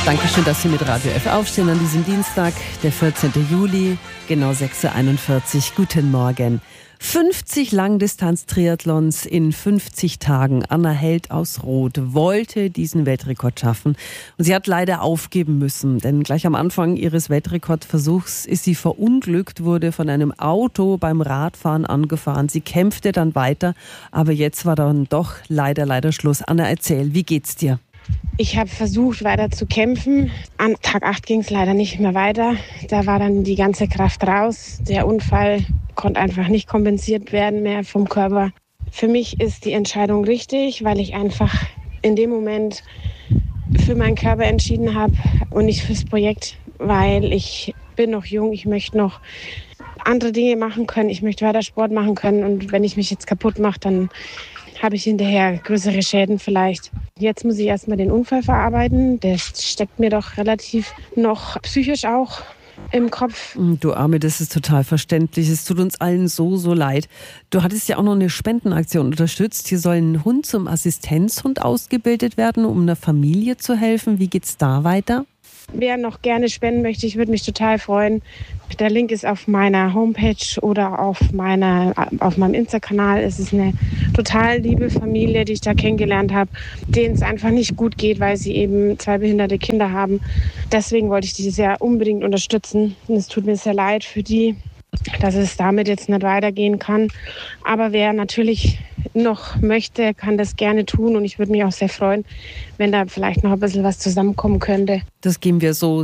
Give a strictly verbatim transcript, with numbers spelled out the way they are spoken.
Dankeschön, dass Sie mit Radio F aufstehen an diesem Dienstag, der vierzehnten Juli, genau sechs Uhr einundvierzig. Guten Morgen. fünfzig Langdistanz-Triathlons in fünfzig Tagen. Anna Held aus Roth wollte diesen Weltrekord schaffen. Und sie hat leider aufgeben müssen, denn gleich am Anfang ihres Weltrekordversuchs ist sie verunglückt, wurde von einem Auto beim Radfahren angefahren. Sie kämpfte dann weiter, aber jetzt war dann doch leider, leider Schluss. Anna, erzähl, wie geht's dir? Ich habe versucht, weiter zu kämpfen. An Tag acht ging es leider nicht mehr weiter. Da war dann die ganze Kraft raus. Der Unfall konnte einfach nicht kompensiert werden mehr vom Körper. Für mich ist die Entscheidung richtig, weil ich einfach in dem Moment für meinen Körper entschieden habe und nicht fürs Projekt, weil ich bin noch jung, ich möchte noch andere Dinge machen können, ich möchte weiter Sport machen können und wenn ich mich jetzt kaputt mache, dann habe ich hinterher größere Schäden vielleicht. Jetzt muss ich erstmal den Unfall verarbeiten. Der steckt mir doch relativ noch psychisch auch im Kopf. Du Arme, das ist total verständlich. Es tut uns allen so, so leid. Du hattest ja auch noch eine Spendenaktion unterstützt. Hier soll ein Hund zum Assistenzhund ausgebildet werden, um einer Familie zu helfen. Wie geht's da weiter? Wer noch gerne spenden möchte, ich würde mich total freuen. Der Link ist auf meiner Homepage oder auf, meiner, auf meinem Insta-Kanal. Es ist eine total liebe Familie, die ich da kennengelernt habe, denen es einfach nicht gut geht, weil sie eben zwei behinderte Kinder haben. Deswegen wollte ich die sehr unbedingt unterstützen. Und es tut mir sehr leid für die, dass es damit jetzt nicht weitergehen kann. Aber wer natürlich noch möchte, kann das gerne tun. Und ich würde mich auch sehr freuen, wenn da vielleicht noch ein bisschen was zusammenkommen könnte. Das geben wir so